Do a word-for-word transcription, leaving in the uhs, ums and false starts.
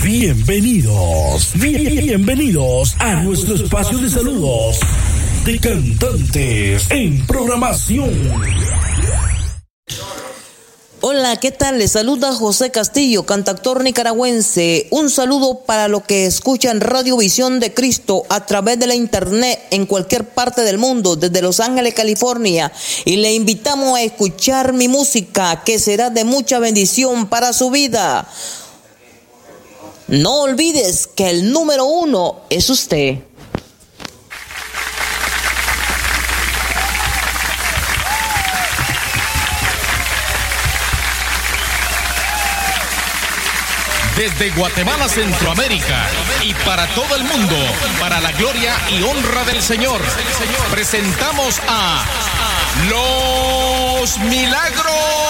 Bienvenidos, bienvenidos a nuestro espacio de saludos de cantantes en programación. Hola, ¿qué tal? Les saluda José Castillo, cantautor nicaragüense. Un saludo para los que escuchan Radio Visión de Cristo a través de la internet en cualquier parte del mundo, desde Los Ángeles, California. Y le invitamos a escuchar mi música, que será de mucha bendición para su vida. No olvides que el número uno es usted. Desde Guatemala, Centroamérica y para todo el mundo, para la gloria y honra del Señor, presentamos a Los Milagros